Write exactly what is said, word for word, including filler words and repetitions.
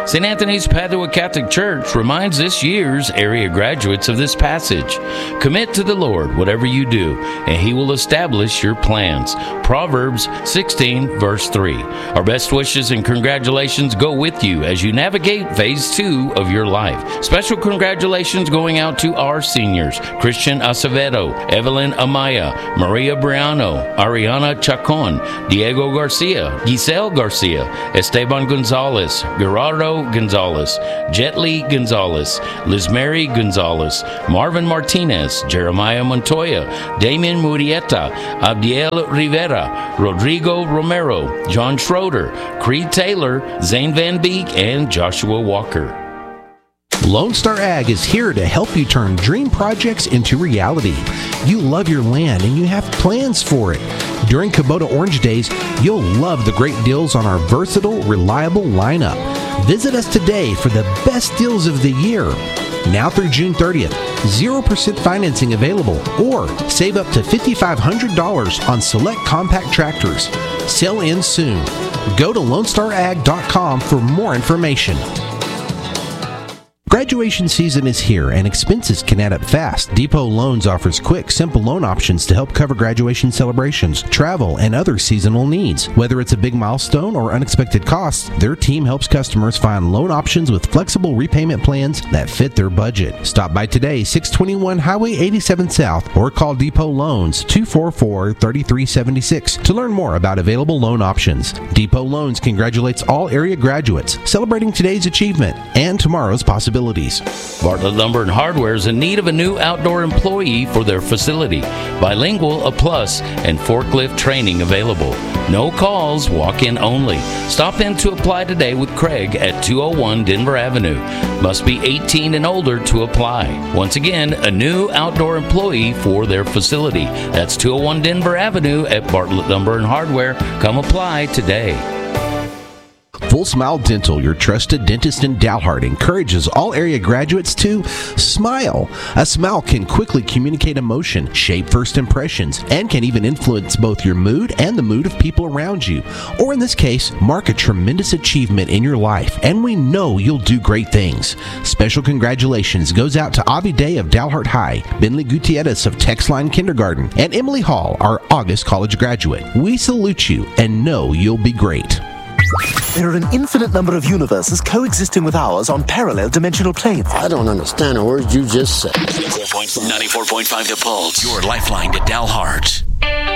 Saint Anthony's Padua Catholic Church reminds this year's area graduates of this passage. Commit to the Lord whatever you do, and He will establish your plans. Proverbs sixteen, verse three. Our best wishes and congratulations go with you as you navigate phase two of your life. Special congratulations going out to our seniors, Christian Acevedo, Evelyn Amaya, Maria Briano, Ariana Chacon, Diego Garcia, Giselle Garcia, Esteban Gonzalez, Gerardo Gonzalez, Jet Lee Gonzalez, Liz Mary Gonzalez, Marvin Martinez, Jeremiah Montoya, Damian Murieta, Abdiel Rivera, Rodrigo Romero, John Schroeder, Creed Taylor, Zane Van Beek, and Joshua Walker. Lone Star Ag is here to help you turn dream projects into reality. You love your land and you have plans for it. During Kubota Orange Days, you'll love the great deals on our versatile, reliable lineup. Visit us today for the best deals of the year. Now through June thirtieth, zero percent financing available, or save up to five thousand five hundred dollars on select compact tractors. Sell in soon. Go to lone star ag dot com for more information. Graduation season is here and expenses can add up fast. Depot Loans offers quick, simple loan options to help cover graduation celebrations, travel, and other seasonal needs. Whether it's a big milestone or unexpected costs, their team helps customers find loan options with flexible repayment plans that fit their budget. Stop by today, six twenty-one Highway eighty-seven South, or call Depot Loans two four four, three three seven six to learn more about available loan options. Depot Loans congratulates all area graduates, celebrating today's achievement and tomorrow's possibilities. Bartlett Lumber and Hardware is in need of a new outdoor employee for their facility. Bilingual, a plus, and forklift training available. No calls, walk-in only. Stop in to apply today with Craig at two oh one Denver Avenue. Must be eighteen and older to apply. Once again, a new outdoor employee for their facility. That's two oh one Denver Avenue at Bartlett Lumber and Hardware. Come apply today. Full Smile Dental, your trusted dentist in Dalhart, encourages all area graduates to smile. A smile can quickly communicate emotion, shape first impressions, and can even influence both your mood and the mood of people around you. Or in this case, mark a tremendous achievement in your life, and we know you'll do great things. Special congratulations goes out to Avi Day of Dalhart High, Bentley Gutierrez of Texline Kindergarten, and Emily Hall, our August college graduate. We salute you and know you'll be great. There are an infinite number of universes coexisting with ours on parallel dimensional planes. I don't understand a word you just said. ninety-four point five The Pulse, your lifeline to Dalhart.